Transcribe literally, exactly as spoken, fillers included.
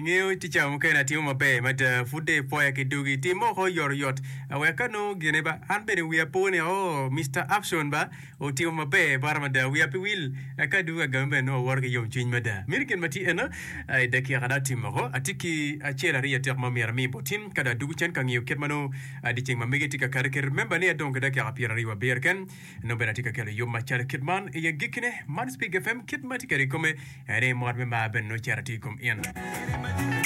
ngeo ti chamo kana timo mabe mata fude poya kidugi timo ho yor yot aweka no geneba an bene we apone oh Mister Option ba o timo mabe barmada we api will aka duga gambe no work yom chin mada mirken mati ena ai daki kana timo ho atiki achera riya tek mamir mi botin kada dugu chen kan yo ketmano adi cheng mamege tika karker member ne donc daki apira riwa berken no bena tika kele yom machar kitman e gikine man speak fm kitmati kare come ere mor me ma ben no charati kom in